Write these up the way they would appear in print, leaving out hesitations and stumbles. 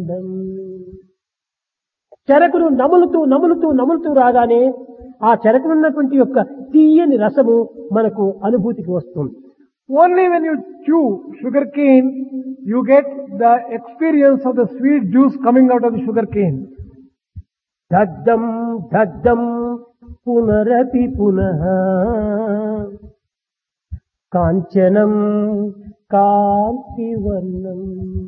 ఆనందం. చెరకును నములుతూ రాగానే ఆ చెరకునున్నటువంటి యొక్క తీయని రసము మనకు అనుభూతికి వస్తుంది. Only when you chew sugar cane, you get the experience of the sweet juice coming out of the sugar cane. దగ్ధం దగ్ధం పునరపి పునః కాంచనం కాంతివర్ణం.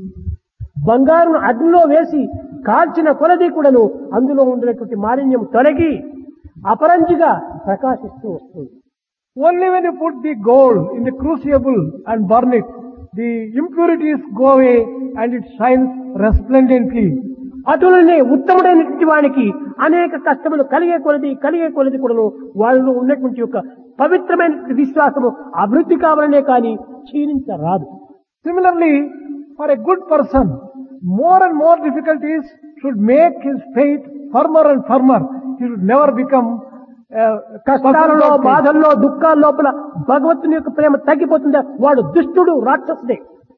బంగారును అగ్నిలో వేసి కాల్చిన కొలది కూడాను అందులో ఉండేటువంటి మాలిన్యం తొలగి అపరంజిగా ప్రకాశిస్తూ వస్తుంది. Only when you put the gold in the crucible and burn it, the impurities go away and it shines resplendently. అటులనే ఉత్తముడైనటువంటి వానికి అనేక కష్టములు కలిగే కొలది కూడాను వాళ్ళలో ఉన్నటువంటి యొక్క పవిత్రమైన విశ్వాసము అభివృద్ధి కావాలనే కానీ క్షీణించరాదు. Similarly, for a good person, more and more difficulties should make his faith firmer and firmer. He should never become కష్టాలలో బాధల్లో దుఃఖాల లోపల భగవంతుని యొక్క ప్రేమ తగ్గిపోతుందా వాడు దుష్టుడు, రాక్షసుడే.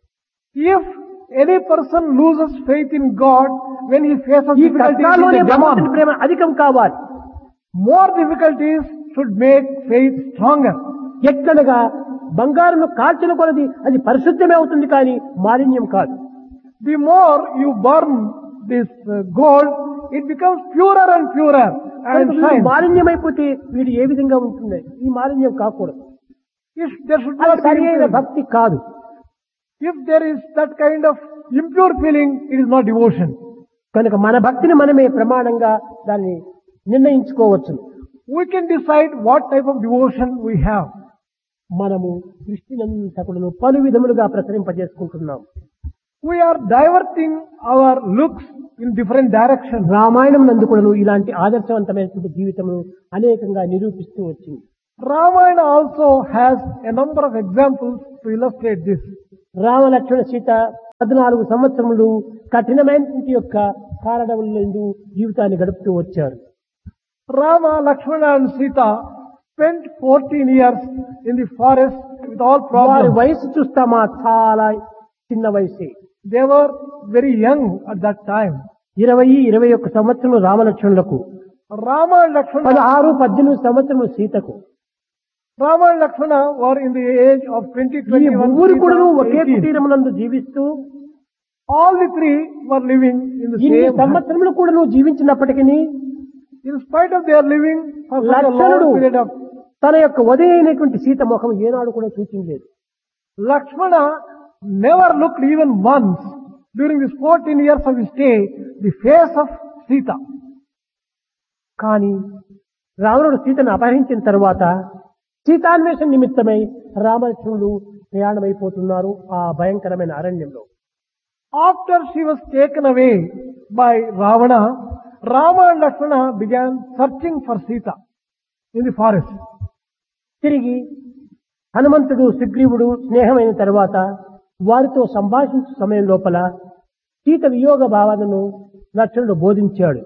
If any person loses faith in God when he faces ఈ difficulties, కష్టాల్లోనే he is a భగవంతుని demon. ప్రేమ అధికం కావాలి. More difficulties should make faith stronger. ఎట్లనగా బంగారును కాల్చిన కొలది అది పరిశుద్ధమే అవుతుంది కానీ మాలిన్యం కాదు. The more you burn this gold, it becomes purer and purer and shines. మాలిన్యమైపోతే వీడు ఏ విధంగా ఉంటుంది? ఈ మాలిన్యం కాకూడదు. If there should అది not be సరి అయిన impurity. భక్తి కాదు. If there is that kind of impure feeling, it is not devotion. కనుక మన భక్తిని మనమే ప్రమాణంగా దాన్ని నిర్ణయించుకోవచ్చు. We can decide what type of devotion we have. మనము దృష్టినంతకులను పలు విధములుగా ప్రసరింపజేసుకుంటున్నాం. We are diverting our looks in different directions. Ramayanam నందుకులను ఇలాంటి ఆదర్శవంతమైనటువంటి జీవితమును అనేకంగా నిరూపిస్తూ వచ్చింది. Ramayana also has a number of examples to illustrate this. Rama Lakshmana Sita 14 సంవత్సరములు కఠినమైనటువంటి యొక్క కారణములందు జీవితాన్ని గడుపుతూ వచ్చారు. Rama, Lakshmana and Sita spent 14 years in the forest with all వారి problems. వయసు చూస్తామా చాలా చిన్న వయసే. They were very young at that time. 20-21 సంవత్సరములు రామలక్ష్మణులకు, Rama and Lakshmana 16-18 సంవత్సరములు సీతకు. Rama and Lakshmana were in the age of 20, ఈ 21, ముగ్గురు కూడా ఒకే 18. కుటీరమునందు జీవిస్తూ All the three were living in the ఇన్ని same house. సంవత్సరములు కూడా జీవించినప్పటికీ In spite of their living for such a లక్ష్మణుడు long period of తన యొక్క వధైనటువంటి సీత ముఖం ఏనాడు కూడా సూచించలేదు. Lakshmana never looked even once during these 14 years of his stay the face of Sita. కానీ రావణుడు సీతను అపహరించిన తరువాత సీతాన్వేషణ నిమిత్తమై రామలక్ష్మణుడు ప్రయాణమైపోతున్నారు ఆ భయంకరమైన అరణ్యంలో. After she was taken away by Ravana, Rama and Lakshmana began searching for Sita in the forest. తిరిగి హనుమంతుడు సుగ్రీవుడు స్నేహమైన తరువాత వారితో సంభాషించే సమయం లోపల సీత వియోగ భావనను లక్ష్మణుడు బోధించాడు.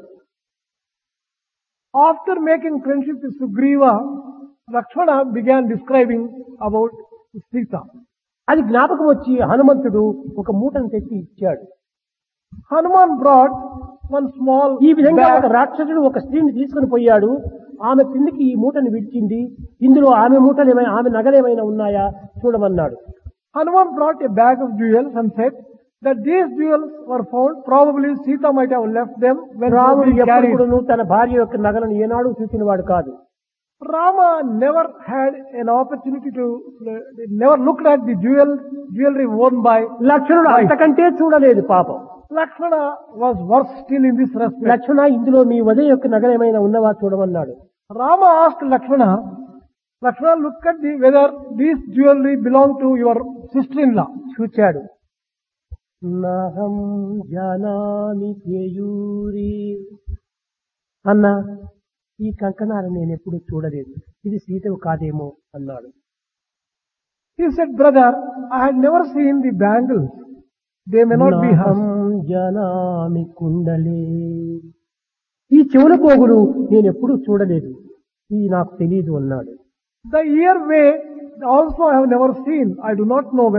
After making friendship with Sugriva, Lakshmana began describing about Sita. అది జ్ఞాపకం వచ్చి హనుమంతుడు ఒక మూటను తెచ్చి ఇచ్చాడు. Hanuman brought one small ఈ విధంగా bag. ఒక రాక్షసుడు ఒక స్త్రీని తీసుకుని పోయాడు. ఆమె కిందికి ఈ మూటను విడిచింది. ఇందులో ఆమె మూటలు ఏమైనా ఆమె నగలేమైనా ఉన్నాయా చూడమన్నాడు. Hanuman brought a bag of jewels and said that these jewels were found. Probably Sita might have left them when రాముడు she carried. ఎప్పుడు తన భార్య యొక్క నగలను ఏనాడు చూసినవాడు కాదు. Rama never had an opportunity to, never looked at the jewelry worn by లక్ష్మణుడు wife. అంతకంటే చూడలేదు పాపం. Lakshmana was worse still in this respect. లక్ష్మణ ఇందులో మీ వధయ యొక్క నగలేమైనా ఉన్నవా చూడమన్నాడు. Rama asked Lakshmana, look at whether these jewelry belong to your sister-in-law. చూచాడు. నహం జానామి కేయూరి అన్న ఈ కంకణాలు నేను ఎప్పుడు చూడలేదు, ఇది సీతవు కాదేమో అన్నాడు. He said, brother, I had never seen the bangles. They may not be నహం hers. జానామి కుండలే, ఈ చెవుల పోగులు నేను ఎప్పుడు చూడలేదు, ఇది నాకు తెలియదు అన్నాడు. The earway also I have never seen. I do not know whether